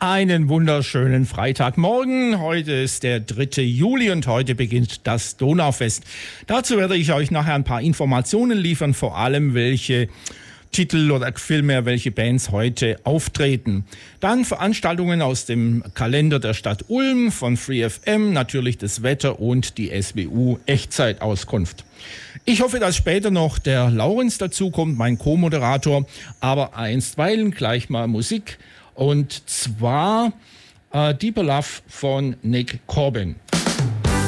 Einen wunderschönen Freitagmorgen. Heute ist der 3. Juli und heute beginnt das Donaufest. Dazu werde ich euch nachher ein paar Informationen liefern, vor allem welche Titel oder vielmehr welche Bands heute auftreten. Dann Veranstaltungen aus dem Kalender der Stadt Ulm, von FreeFM, natürlich das Wetter und die SWU Echtzeitauskunft. Ich hoffe, dass später noch der Laurenz dazukommt, mein Co-Moderator, aber einstweilen gleich mal Musik und zwar Deeper Love von Nick Corbin.